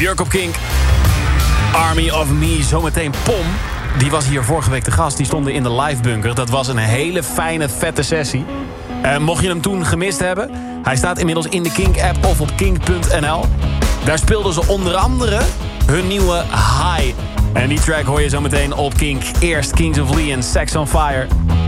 Björk op Kink. Army of Me, zometeen Pom. Die was hier vorige week te gast. Die stonden in de live bunker. Dat was een hele fijne, vette sessie. Mocht je hem toen gemist hebben... hij staat inmiddels in de Kink-app of op kink.nl. Daar speelden ze onder andere hun nieuwe High. En die track hoor je zometeen op Kink. Eerst Kings of Leon, Sex on Fire...